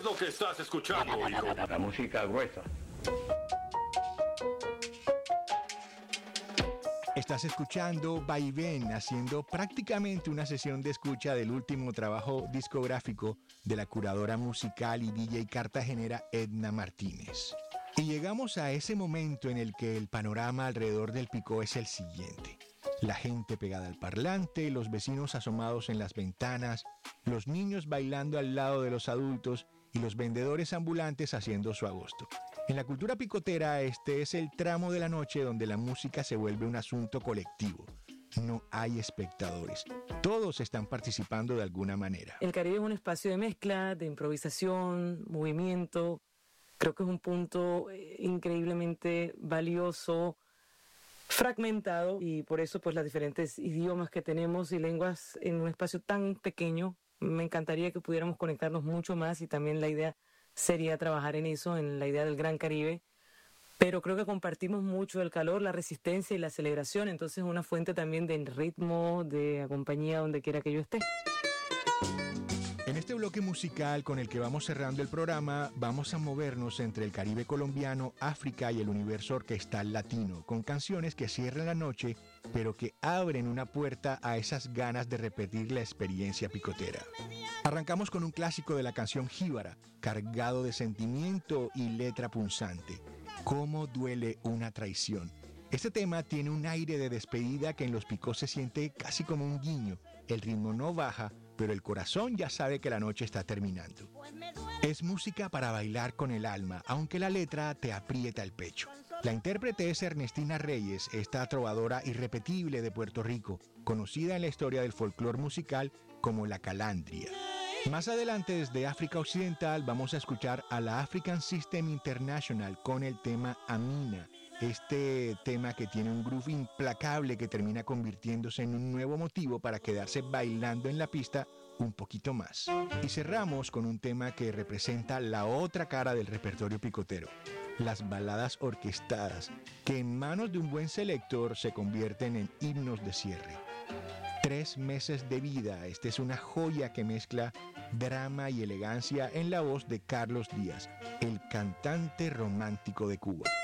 es lo que estás escuchando, hijo? La música gruesa. Estás escuchando Vaivén, haciendo prácticamente una sesión de escucha del último trabajo discográfico de la curadora musical y DJ cartagenera Edna Martínez. Y llegamos a ese momento en el que el panorama alrededor del Picó es el siguiente. La gente pegada al parlante, los vecinos asomados en las ventanas, los niños bailando al lado de los adultos y los vendedores ambulantes haciendo su agosto. En la cultura picotera, este es el tramo de la noche donde la música se vuelve un asunto colectivo. No hay espectadores. Todos están participando de alguna manera. El Caribe es un espacio de mezcla, de improvisación, movimiento. Creo que es un punto increíblemente valioso, fragmentado, y por eso pues los diferentes idiomas que tenemos y lenguas en un espacio tan pequeño. Me encantaría que pudiéramos conectarnos mucho más, y también la idea sería trabajar en eso, en la idea del Gran Caribe, pero creo que compartimos mucho el calor, la resistencia y la celebración, entonces es una fuente también de ritmo, de compañía donde quiera que yo esté. En este bloque musical con el que vamos cerrando el programa, vamos a movernos entre el Caribe colombiano, África y el universo orquestal latino, con canciones que cierran la noche, pero que abren una puerta a esas ganas de repetir la experiencia picotera. Arrancamos con un clásico de la canción jíbara, cargado de sentimiento y letra punzante. ¿Cómo duele una traición? Este tema tiene un aire de despedida que en los picos se siente casi como un guiño. El ritmo no baja, pero el corazón ya sabe que la noche está terminando. Es música para bailar con el alma, aunque la letra te aprieta el pecho. La intérprete es Ernestina Reyes, esta trovadora irrepetible de Puerto Rico, conocida en la historia del folclore musical como la calandria. Más adelante, desde África Occidental, vamos a escuchar a la African System International con el tema Amina. Este tema que tiene un groove implacable que termina convirtiéndose en un nuevo motivo para quedarse bailando en la pista un poquito más. Y cerramos con un tema que representa la otra cara del repertorio picotero, las baladas orquestadas, que en manos de un buen selector se convierten en himnos de cierre. 3 meses de vida, esta es una joya que mezcla drama y elegancia en la voz de Carlos Díaz, el cantante romántico de Cuba.